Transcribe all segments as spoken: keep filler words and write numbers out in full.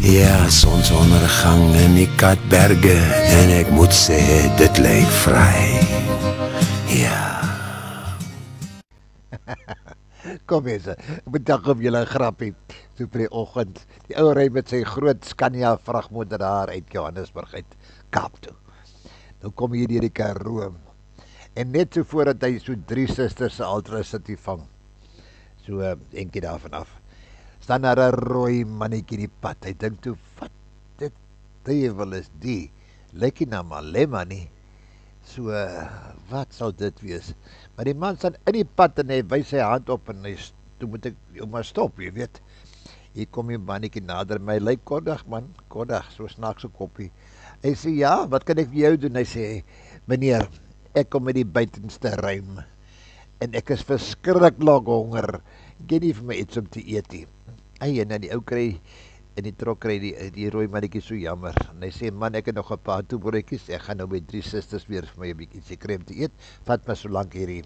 Ja, sonsondergang in die Katberge en ek moet sê, dit lyk vry. Ja. Kom mense, ek bedank op julle grappie. So vir die oggend. Die ou ry met sy groot Scania vragmotor daar uit Johannesburg uit Kaap toe. Nou kom hier deur die Karoo. En net so voordat hy so drie susters se Ultra City vang. So eentjie daarvan af. Staan daar 'n rooi mannetjie die pad. Hy dink toe, "Wat dit duiwel is die? Lyk nie na Malema nie." So wat sal dit wees? Maar die man staan in die pad en hy wys sy hand op en hy toe moet ek maar stop, jy weet. Hier kom die mannetjie nader my, lyk koddig man, koddig, so snaakse koppie. Hy sê, "Ja, wat kan ek vir jou doen?" Hy sê, "Meneer, ek kom met die buitenste ruim en ek is verskriklik honger. Gee nie vir my iets om te eet nie." Ai, en dan die ou kry in die trok kry die, die rooi mannetjie so jammer. En hy sê, "Man, ek het nog 'n paar toebroodjies. Ek gaan nou by drie susters weer vir my 'n bietjie se kry om te eet. Vat my so lank hierdie.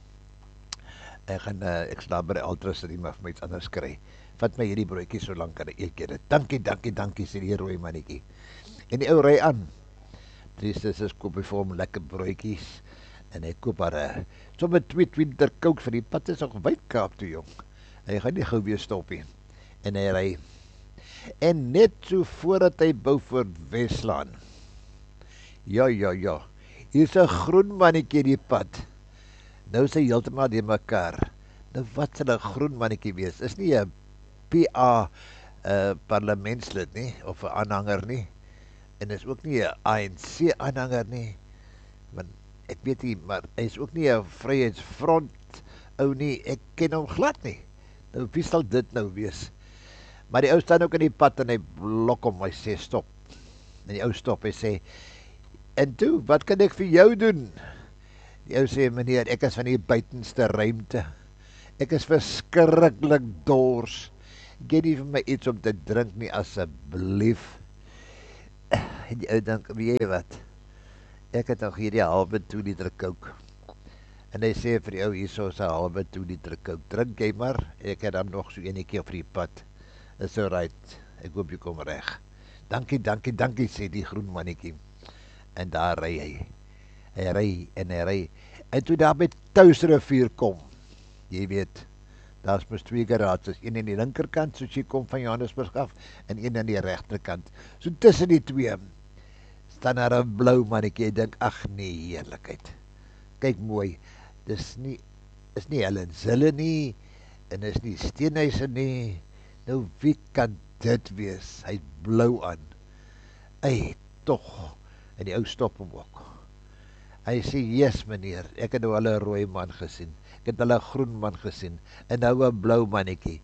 Ek gaan uh, ek slaap by die Ultra City maar vir my iets anders kry. Vat my hierdie broodjie so lank kan ek eet dit. Dankie, dankie, dankie," sê die rooi mannetjie. En die ou ry aan. Drie susters koop vir hom lekker broodjies en hy koop haar 'n sommer twee twintig Coke vir die pad is nog wyd Kaap toe jong. Hy gaan nie gou weer stop nie. En hy ry. En net so voordat hy Beaufort Weslaan. Ja, ja, ja. Hier's 'n groen mannetjie die pad. Nou is hy heeltemal die mekaar. Nou wat sal 'n groen mannetjie wees? Is nie 'n P A uh, parlementslid nie of 'n aanhanger nie. En is ook nie 'n A N C aanhanger nie. Want ek weet nie, maar hy is ook nie 'n Vryheidsfront ou nie. Ek ken hom glad nie. Nou wie sal dit nou wees? Maar die ou staan ook in die pad en hy blok hom, hy sê stop. En die ou stop, hy sê, "En toe, wat kan ek vir jou doen?" Die ou sê, "Meneer, ek is van die buitenste ruimte. Ek is verskriklik dors. Gee nie vir my iets om te drink nie asseblief." En die ou dink, "Weet jy wat? Ek het nog hierdie halwe twee liter Coke." En hy sê vir die ou, "Hierso is 'n halwe twee liter Coke. Drink jy maar, ek het dan nog so enetjie op die pad. Is alright, ek hoop jy kom reg." "Dankie, dankie, dankie," sê die groen mannetjie. En daar ry hy. Hy ry en hy ry. En toe daar by Touwsrivier kom, jy weet, daar's mos twee garages, een aan die linkerkant soos jy kom van Johannesburg af en een aan die regterkant. So tussen die twee staan daar 'n blou mannetjie. Ek dink, ag nee, heerlikheid. Kyk mooi. Dis nie is nie Helen Zille nie en is nie Steenhuisen nie. Nou wie kan dit wees? Hy's blou aan. Ey, tog. En die ou stop hom ook. Hy sê, "Yes meneer, ek het nou al 'n rooi man gesien. Ek het al 'n groen man gesien en nou 'n blou mannetjie.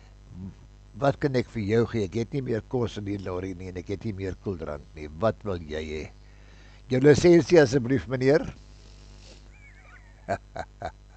Wat kan ek vir jou gee? Ek het nie meer kos in die lorry nie en ek het nie meer koeldrank nie. Wat wil jy hê? Jou lisensie asseblief meneer."